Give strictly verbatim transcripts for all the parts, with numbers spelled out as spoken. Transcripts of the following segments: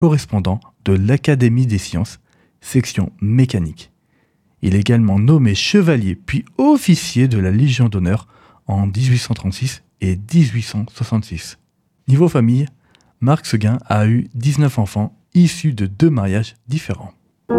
correspondant de l'Académie des sciences, section mécanique. Il est également nommé chevalier puis officier de la Légion d'honneur en dix-huit cent trente-six et dix-huit cent soixante-six. Niveau famille, Marc Seguin a eu dix-neuf enfants issus de deux mariages différents.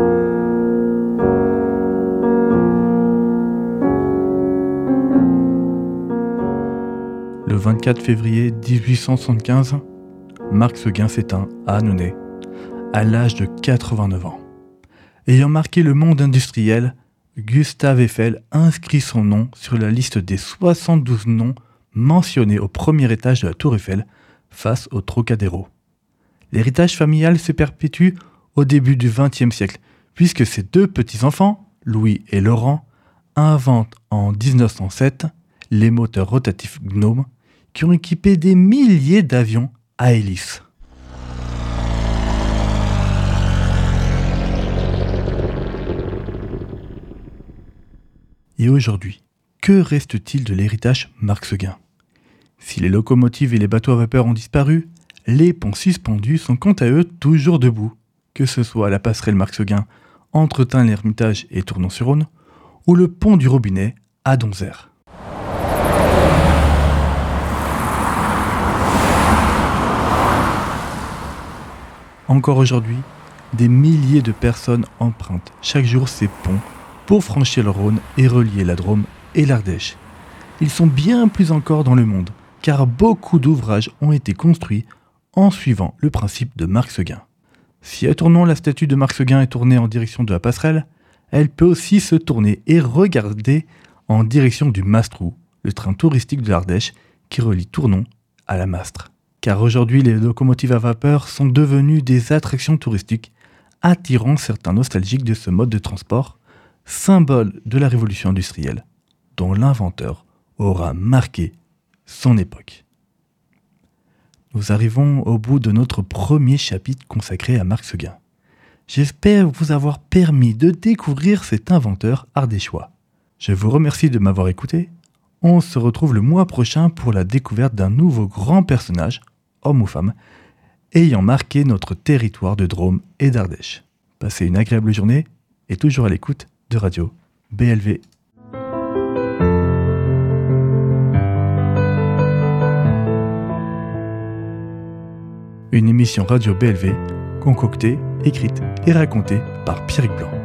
Le vingt-quatre février dix-huit cent soixante-quinze, Marc Seguin s'éteint à Annonay, à l'âge de quatre-vingt-neuf ans. Ayant marqué le monde industriel, Gustave Eiffel inscrit son nom sur la liste des soixante-douze noms mentionnés au premier étage de la Tour Eiffel face au Trocadéro. L'héritage familial se perpétue au début du vingtième siècle, puisque ses deux petits-enfants, Louis et Laurent, inventent en dix-neuf cent sept les moteurs rotatifs Gnome qui ont équipé des milliers d'avions à hélice. Et aujourd'hui, que reste-t-il de l'héritage Marc Seguin ? Si les locomotives et les bateaux à vapeur ont disparu, les ponts suspendus sont quant à eux toujours debout, que ce soit la passerelle Marc Seguin entre Tain-l'Hermitage et Tournon-sur-Rhône, ou le pont du Robinet à Donzère. Encore aujourd'hui, des milliers de personnes empruntent chaque jour ces ponts pour franchir le Rhône et relier la Drôme et l'Ardèche. Ils sont bien plus encore dans le monde, car beaucoup d'ouvrages ont été construits en suivant le principe de Marc Seguin. Si à Tournon la statue de Marc Seguin est tournée en direction de la passerelle, elle peut aussi se tourner et regarder en direction du Mastrou, le train touristique de l'Ardèche qui relie Tournon à la Mastre. Car aujourd'hui, les locomotives à vapeur sont devenues des attractions touristiques, attirant certains nostalgiques de ce mode de transport, symbole de la révolution industrielle, dont l'inventeur aura marqué son époque. Nous arrivons au bout de notre premier chapitre consacré à Marc Seguin. J'espère vous avoir permis de découvrir cet inventeur ardéchois. Je vous remercie de m'avoir écouté. On se retrouve le mois prochain pour la découverte d'un nouveau grand personnage, homme ou femme, ayant marqué notre territoire de Drôme et d'Ardèche. Passez une agréable journée et toujours à l'écoute de Radio B L V. Une émission Radio B L V concoctée, écrite et racontée par Pierrick Blanc.